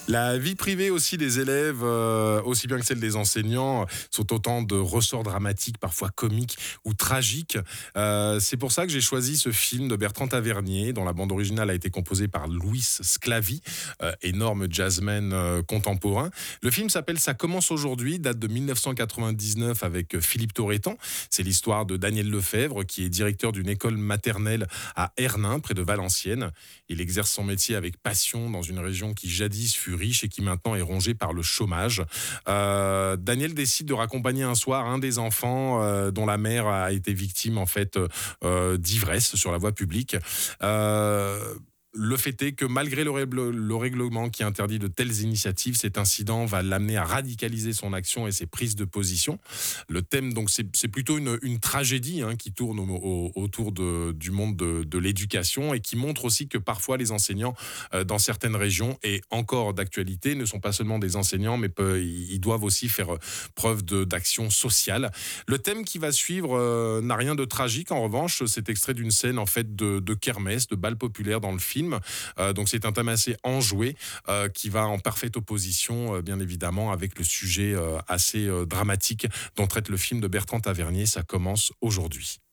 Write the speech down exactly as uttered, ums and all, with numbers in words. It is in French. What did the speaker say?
La vie privée aussi des élèves, euh, aussi bien que celle des enseignants, sont autant de ressorts dramatiques, parfois comiques ou tragiques. Euh, c'est pour ça que j'ai choisi ce film de Bertrand Tavernier, dont la bande originale a été composée par Luis Sclavi, euh, énorme jazzman euh, contemporain. Le film s'appelle Ça commence aujourd'hui, date de mille neuf cent quatre-vingt-dix-neuf avec Philippe Torreton. C'est l'histoire de Daniel Lefebvre, qui est directeur d'une école maternelle à Hernin, près de Valenciennes. Il exerce son métier avec passion dans une région qui jadis fut riche et qui maintenant est rongée par le chômage. Euh, Daniel décide de raccompagner un soir un des enfants euh, dont la mère a été victime en fait euh, d'ivresse sur la voie publique. Euh, le fait est que malgré le, règle- le règlement qui interdit de telles initiatives, cet incident va l'amener à radicaliser son action et ses prises de position. Le thème, donc, c'est, c'est plutôt une, une tragédie hein, qui tourne au- au- autour de- du monde de, de l'éducation et qui montre aussi que parfois les enseignants euh, dans certaines régions et encore d'actualité ne sont pas seulement des enseignants, mais peu- ils doivent aussi faire preuve de, d'action sociale. Le thème qui va suivre euh, n'a rien de tragique. En revanche, c'est extrait d'une scène en fait de, de kermesse, de bal populaire dans le film. Euh, donc c'est un thème assez enjoué euh, qui va en parfaite opposition, euh, bien évidemment, avec le sujet euh, assez euh, dramatique dont traite le film de Bertrand Tavernier. Ça commence aujourd'hui.